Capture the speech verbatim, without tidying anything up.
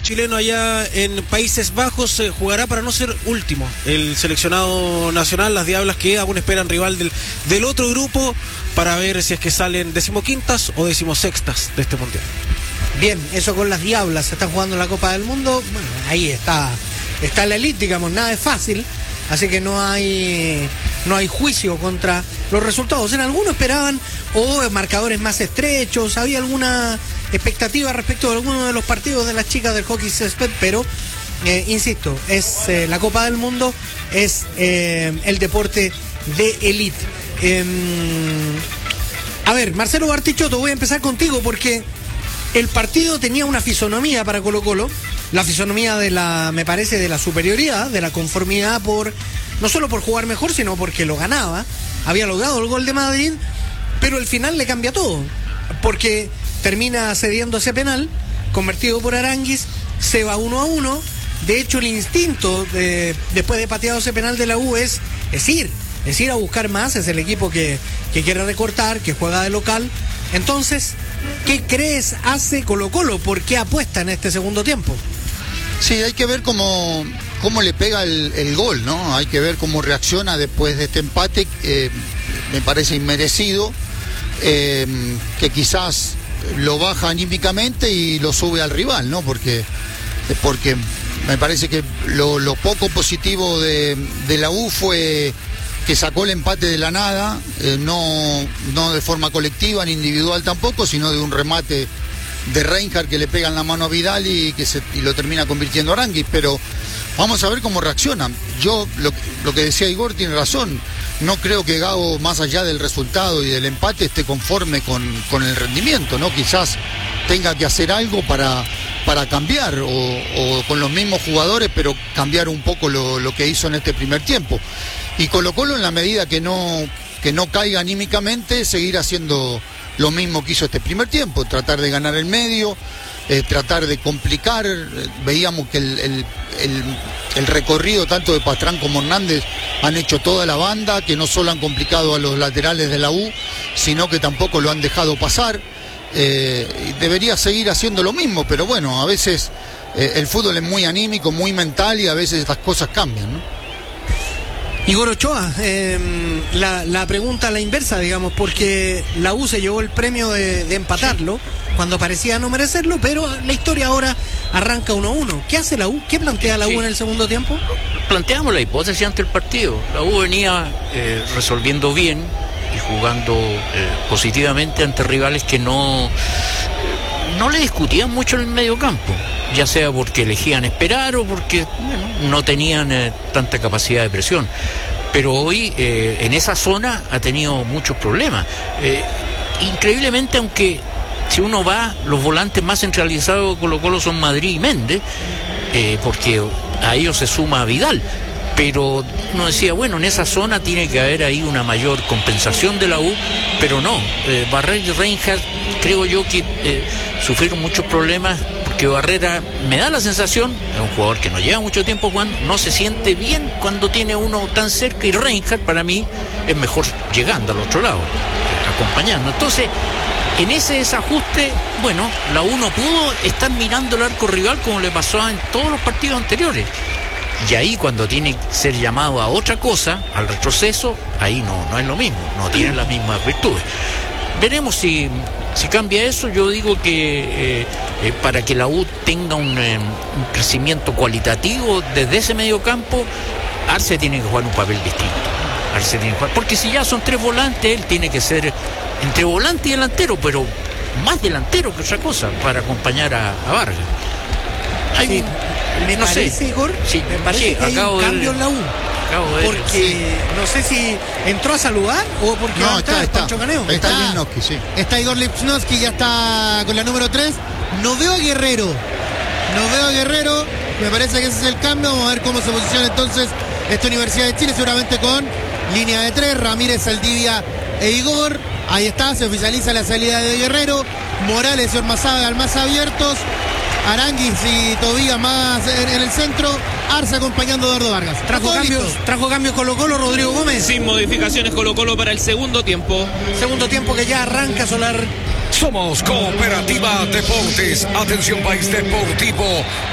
chileno allá en Países Bajos, eh, jugará para no ser último. El seleccionado nacional, las Diablas, que aún esperan rival del, del otro grupo para ver si es que salen decimoquintas o decimosextas de este mundial. Bien, eso con las Diablas, se están jugando en la Copa del Mundo. Bueno, ahí está, está la elite, digamos, nada es fácil. Así que no hay no hay juicio contra los resultados. En algunos esperaban o marcadores más estrechos, había alguna expectativa respecto de alguno de los partidos de las chicas del hockey césped, pero eh, insisto, es eh, la Copa del Mundo, es eh, el deporte de élite. Eh, a ver, Marcelo Bartichotto, voy a empezar contigo porque el partido tenía una fisonomía para Colo-Colo. La fisonomía de la, me parece, de la superioridad, de la conformidad por, no solo por jugar mejor, sino porque lo ganaba. Había logrado el gol de Madrid, pero el final le cambia todo. Porque termina cediendo ese penal, convertido por Aránguiz, se va uno a uno. De hecho, el instinto, de, después de pateado ese penal de la U, es, es ir, es ir a buscar más. Es el equipo que, que quiere recortar, que juega de local. Entonces, ¿qué crees hace Colo-Colo? ¿Por qué apuesta en este segundo tiempo? Sí, hay que ver cómo, cómo le pega el, el gol, ¿no? Hay que ver cómo reacciona después de este empate, eh, me parece inmerecido, eh, que quizás lo baja anímicamente y lo sube al rival, ¿no? Porque, porque me parece que lo, lo poco positivo de, de la U fue que sacó el empate de la nada, eh, no, no de forma colectiva ni individual tampoco, sino de un remate de Reinhardt que le pega en la mano a Vidal y que se, y lo termina convirtiendo a Aránguiz. Pero vamos a ver cómo reaccionan. Yo, lo, lo que decía Igor tiene razón, no creo que Gago, más allá del resultado y del empate, esté conforme con, con el rendimiento, ¿no? Quizás tenga que hacer algo para, para cambiar, o, o con los mismos jugadores, pero cambiar un poco lo, lo que hizo en este primer tiempo. Y Colo-Colo, en la medida que no, que no caiga anímicamente, seguir haciendo lo mismo que hizo este primer tiempo, tratar de ganar el medio, eh, tratar de complicar. Veíamos que el, el, el, el recorrido tanto de Pastrán como Hernández han hecho toda la banda, que no solo han complicado a los laterales de la U, sino que tampoco lo han dejado pasar. Eh, debería seguir haciendo lo mismo, pero bueno, a veces eh, el fútbol es muy anímico, muy mental, y a veces estas cosas cambian, ¿no? Igor Ochoa, eh, la, la pregunta a la inversa, digamos, porque la U se llevó el premio de, de empatarlo cuando parecía no merecerlo, pero la historia ahora arranca uno a uno. ¿Qué hace la U? ¿Qué plantea la U sí. en el segundo tiempo? Planteamos la hipótesis ante el partido. La U venía eh, resolviendo bien y jugando eh, positivamente ante rivales que no, no le discutían mucho en el medio campo, ya sea porque elegían esperar o porque bueno, no tenían eh, tanta capacidad de presión. Pero hoy eh, en esa zona ha tenido muchos problemas. Eh, increíblemente, aunque si uno va, los volantes más centralizados de Colo-Colo son Madrid y Méndez, eh, porque a ellos se suma Vidal. Pero uno decía, bueno, en esa zona tiene que haber ahí una mayor compensación de la U, pero no. Eh, Barrera y Reinhardt, creo yo que eh, sufrieron muchos problemas, porque Barrera, me da la sensación, es un jugador que no lleva mucho tiempo jugando, no se siente bien cuando tiene uno tan cerca, y Reinhardt para mí es mejor llegando al otro lado, acompañando. Entonces, en ese desajuste, bueno, la U no pudo estar mirando el arco rival como le pasó en todos los partidos anteriores. Y ahí, cuando tiene que ser llamado a otra cosa, al retroceso, ahí no, no es lo mismo, no tienen las mismas virtudes. Veremos si, si cambia eso. Yo digo que eh, eh, para que la U tenga un, eh, un crecimiento cualitativo desde ese medio campo, Arce tiene que jugar un papel distinto. Arce tiene que jugar, porque si ya son tres volantes, él tiene que ser entre volante y delantero, pero más delantero que otra cosa, para acompañar a, a Vargas. Hay sí. un, Me no parece, sé. Igor, sí, me parece sí, que hay un cambio en la U. Porque sí. no sé si entró a saludar o porque no, está, está, Pancho Caneo. Está, está Lipnowski, sí. Está Igor Lipnowski, ya está con la número tres. No veo a Guerrero. No veo a Guerrero. Me parece que ese es el cambio. Vamos a ver cómo se posiciona entonces esta Universidad de Chile, seguramente con línea de tres, Ramírez, Saldivia e Igor. Ahí está, se oficializa la salida de Guerrero. Morales y Ormazábal más abiertos. Aránguiz y Tobías más en, en el centro. Arce acompañando a Eduardo Vargas. Trajo cambios, trajo cambios Colo-Colo, Rodrigo Gómez. Sin modificaciones Colo-Colo para el segundo tiempo. Segundo tiempo que ya arranca Solar. Somos Cooperativa Deportes. Atención, país deportivo.